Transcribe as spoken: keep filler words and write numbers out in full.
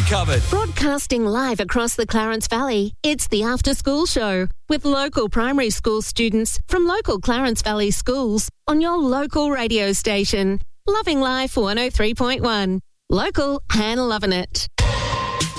covered. Broadcasting live across the Clarence Valley, it's the After School Show with local primary school students from local Clarence Valley schools on your local radio station. Loving Life one oh three point one. Local and loving it.